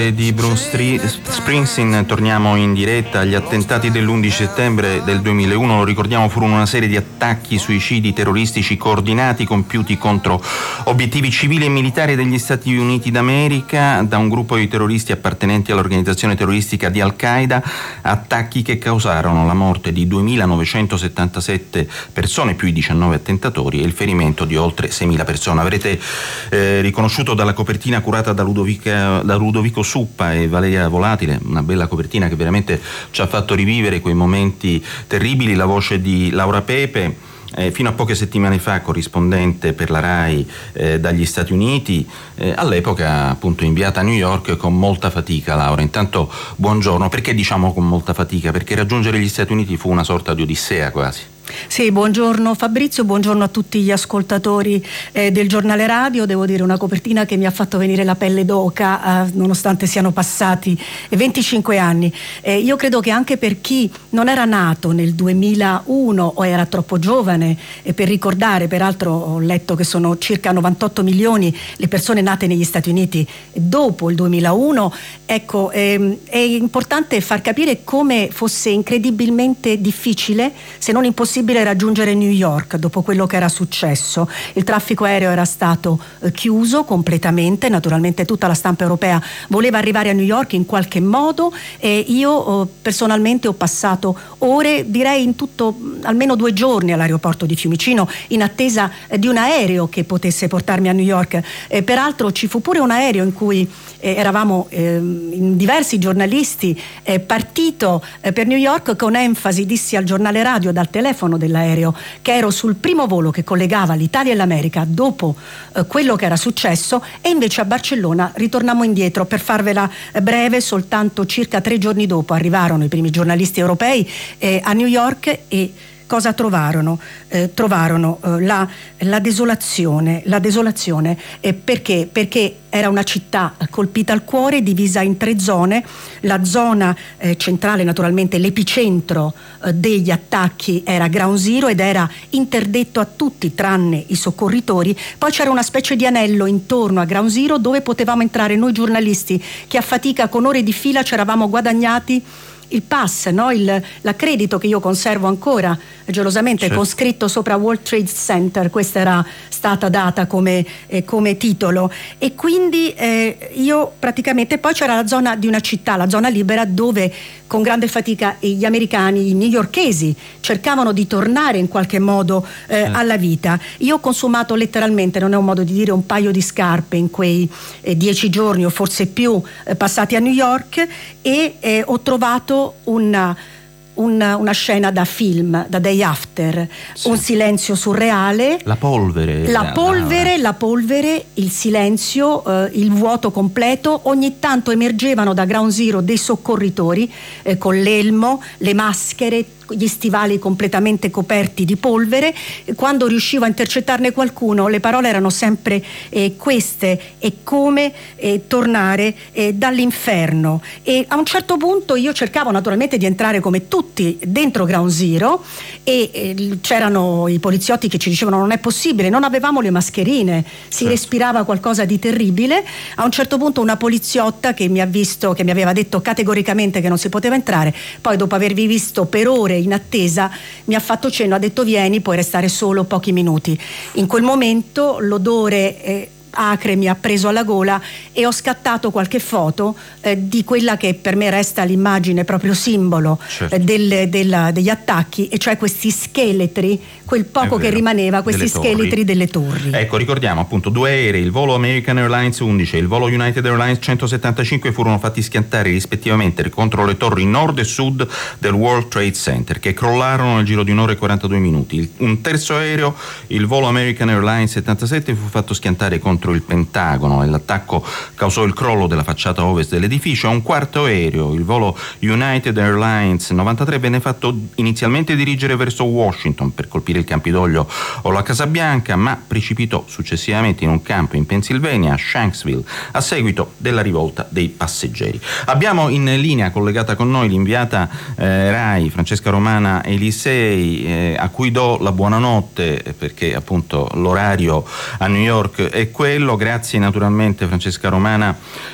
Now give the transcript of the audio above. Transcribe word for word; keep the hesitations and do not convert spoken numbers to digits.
Di Bruce Springsteen. Torniamo in diretta. Gli attentati dell'undici settembre del duemilauno, lo ricordiamo, furono una serie di attacchi suicidi terroristici coordinati compiuti contro obiettivi civili e militari degli Stati Uniti d'America da un gruppo di terroristi appartenenti all'organizzazione terroristica di Al-Qaeda, attacchi che causarono la morte di duemilanovecentosettantasette persone, più i diciannove attentatori, e il ferimento di oltre seimila persone. Avrete eh, riconosciuto dalla copertina curata da, Ludovica, da Ludovico Suppa e Valeria Volatile, una bella copertina che veramente ci ha fatto rivivere quei momenti terribili, la voce di Laura Pepe, eh, fino a poche settimane fa corrispondente per la RAI eh, dagli Stati Uniti, eh, all'epoca appunto inviata a New York con molta fatica. Laura, intanto buongiorno. Perché diciamo con molta fatica? Perché raggiungere gli Stati Uniti fu una sorta di odissea quasi. Sì, buongiorno Fabrizio, buongiorno a tutti gli ascoltatori eh, del giornale radio. Devo dire, una copertina che mi ha fatto venire la pelle d'oca, eh, nonostante siano passati venticinque anni. Eh, io credo che anche per chi non era nato nel duemilauno o era troppo giovane eh, per ricordare, peraltro ho letto che sono circa novantotto milioni le persone nate negli Stati Uniti dopo il duemilauno, ecco, ehm, è importante far capire come fosse incredibilmente difficile, se non impossibile, raggiungere New York dopo quello che era successo. Il traffico aereo era stato eh, chiuso completamente, naturalmente tutta la stampa europea voleva arrivare a New York in qualche modo, e io eh, personalmente ho passato ore, direi in tutto almeno due giorni all'aeroporto di Fiumicino in attesa eh, di un aereo che potesse portarmi a New York. Eh, peraltro ci fu pure un aereo in cui eh, eravamo eh, in diversi giornalisti eh, partito eh, per New York, con enfasi dissi al giornale radio dal telefono dell'aereo che ero sul primo volo che collegava l'Italia e l'America dopo eh, quello che era successo, e invece a Barcellona ritornammo indietro. Per farvela eh, breve, soltanto circa tre giorni dopo arrivarono i primi giornalisti europei eh, a New York, e cosa trovarono? Eh, trovarono eh, la, la desolazione, la desolazione eh, perché? Perché era una città colpita al cuore, divisa in tre zone. La zona eh, centrale, naturalmente l'epicentro eh, degli attacchi, era Ground Zero ed era interdetto a tutti tranne i soccorritori. Poi c'era una specie di anello intorno a Ground Zero dove potevamo entrare noi giornalisti, che a fatica con ore di fila ci eravamo guadagnati il pass, no? il, l'accredito che io conservo ancora gelosamente, certo, con scritto sopra World Trade Center. Questa era stata data come, eh, come titolo, e quindi eh, io praticamente, poi c'era la zona di una città, la zona libera, dove con grande fatica gli americani, i newyorkesi, cercavano di tornare in qualche modo eh, certo. alla vita. Io ho consumato letteralmente, non è un modo di dire, un paio di scarpe in quei eh, dieci giorni o forse più eh, passati a New York, e eh, ho trovato una, una, una scena da film, da Day After, sì. un silenzio surreale, la polvere, la, la polvere, la polvere, il silenzio, eh, il vuoto completo. Ogni tanto emergevano da Ground Zero dei soccorritori eh, con l'elmo, le maschere, gli stivali completamente coperti di polvere. Quando riuscivo a intercettarne qualcuno, le parole erano sempre eh, queste: è come eh, tornare eh, dall'inferno. E a un certo punto io cercavo naturalmente di entrare come tutti dentro Ground Zero, e eh, c'erano i poliziotti che ci dicevano non è possibile, non avevamo le mascherine, si certo. respirava qualcosa di terribile. A un certo punto una poliziotta che mi ha visto, che mi aveva detto categoricamente che non si poteva entrare, poi dopo avervi visto per ore in attesa mi ha fatto cenno, ha detto vieni, puoi restare solo pochi minuti. In quel momento l'odore eh, acre mi ha preso alla gola, e ho scattato qualche foto eh, di quella che per me resta l'immagine proprio simbolo certo. eh, del, del, degli attacchi, e cioè questi scheletri, quel poco che rimaneva, questi delle scheletri torri. delle torri. Ecco, ricordiamo appunto due aerei, il volo American Airlines undici e il volo United Airlines centosettantacinque, furono fatti schiantare rispettivamente contro le torri nord e sud del World Trade Center, che crollarono nel giro di un'ora e quarantadue minuti. Un terzo aereo, il volo American Airlines settantasette, fu fatto schiantare contro il Pentagono, e l'attacco causò il crollo della facciata ovest dell'edificio. Un quarto aereo, il volo United Airlines novantatré, venne fatto inizialmente dirigere verso Washington per colpire il Campidoglio o la Casa Bianca, ma precipitò successivamente in un campo in Pennsylvania, a Shanksville, a seguito della rivolta dei passeggeri. Abbiamo in linea collegata con noi l'inviata eh, RAI Francesca Romana Elisei, eh, a cui do la buonanotte perché appunto l'orario a New York è quello. Grazie naturalmente Francesca Romana